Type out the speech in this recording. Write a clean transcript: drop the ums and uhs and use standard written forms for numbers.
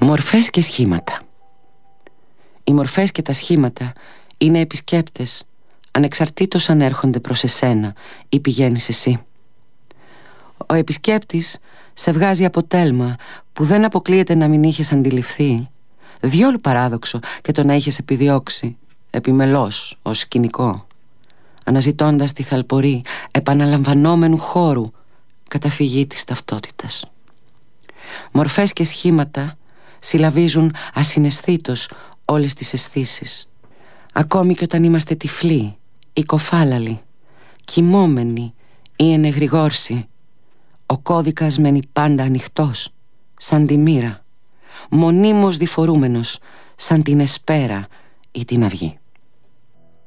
Μορφές και σχήματα. Οι μορφές και τα σχήματα είναι επισκέπτες, ανεξαρτήτως αν έρχονται προς εσένα ή πηγαίνεις εσύ. Ο επισκέπτης σε βγάζει αποτέλμα που δεν αποκλείεται να μην είχες αντιληφθεί, διόλου παράδοξο και το να είχες επιδιώξει επιμελώς ως σκηνικό, αναζητώντας τη θαλπορή επαναλαμβανόμενου χώρου καταφυγή της ταυτότητας. Μορφές και σχήματα συλλαβίζουν ασυναισθήτως όλες τις αισθήσεις, ακόμη και όταν είμαστε τυφλοί ή κοφάλαλοι, κοιμόμενοι ή ενεγρηγόρσοι. Ο κώδικας μένει πάντα ανοιχτός, σαν τη μοίρα, μονίμως διφορούμενος, σαν την εσπέρα ή την αυγή.